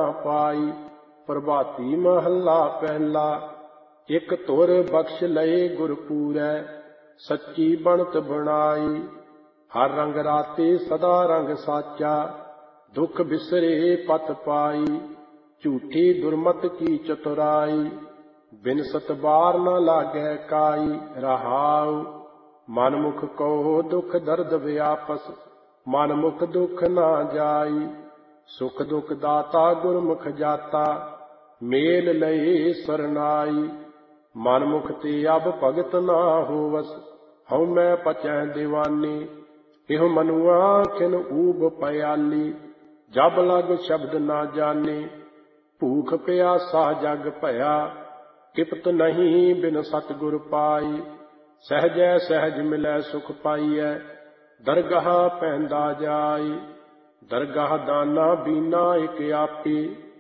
ਪਾਈ। ਪ੍ਰਭਾਤੀ ਮਹੱਲਾ ਪਹਿਲਾ। ਇਕ ਧੁਰ ਬਖਸ਼ ਲਏ ਗੁਰ ਪੂਰੈ, ਸੱਚੀ ਬਣਤ ਬਣਾਈ। ਹਰ ਰੰਗ ਰਾਤੇ ਸਦਾ ਰੰਗ ਸਾਚਾ, ਦੁਖ ਬਿਸਰੇ ਪਤ ਪਾਈ। ਝੂਠੀ ਦੁਰਮਤ ਕੀ ਚਤੁਰਾਈ, ਬਿਨ ਸਤਬਾਰ ਨ ਲਾਗੈ ਕਾਈ। ਰਹਾਉ ਮਨ ਮੁਖ ਕਹੋ ਦੁਖ ਦਰਦ ਵਿਆਪਸ, ਮਨ ਮੁਖ ਦੁਖ ਨਾ ਜਾਈ। ਸੁਖ ਦੁਖ ਦਾਤਾ ਗੁਰਮੁਖ ਜਾਤਾ, ਮੇਲ ਲਏ ਸਰਨਾਈ। ਮਨ ਮੁਖ ਤੇ ਅਬ ਭਗਤ ਨਾ ਹੋਵਸ, ਹਉ ਮੈਂ ਪਚੈ ਦੀਵਾਨੀ। ਇਹੋ ਮਨੁਆ ਖਿਨ ਊਬ ਪਿਆਲੀ, ਜਬ ਲਗ ਸ਼ਬਦ ਨਾ ਜਾਨੀ। ਭੂਖ ਪਿਆਸਾ ਜਗ ਭਇਆ, ਕਿਪਤ ਨਹੀਂ ਬਿਨ ਸਤਿਗੁਰ ਪਾਈ। ਸਹਿਜੈ ਸਹਿਜ ਮਿਲੈ ਸੁਖ ਪਾਈਐ, ਦਰਗਾਹ ਪੈਂਦਾ ਜਾਈ। ਦਰਗਾਹ ਦਾਨਾ ਬੀਨਾ ਇਕ ਆਪੀ,